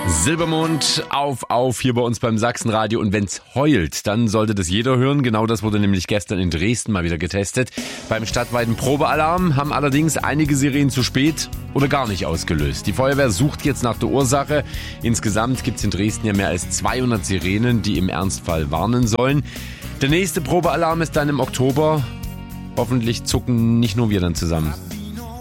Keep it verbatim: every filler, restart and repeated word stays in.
Silbermond auf, auf hier bei uns beim Sachsenradio. Und wenn's heult, dann sollte das jeder hören. Genau das wurde nämlich gestern in Dresden mal wieder getestet. Beim stadtweiten Probealarm haben allerdings einige Sirenen zu spät oder gar nicht ausgelöst. Die Feuerwehr sucht jetzt nach der Ursache. Insgesamt gibt's in Dresden ja mehr als zweihundert Sirenen, die im Ernstfall warnen sollen. Der nächste Probealarm ist dann im Oktober. Hoffentlich zucken nicht nur wir dann zusammen.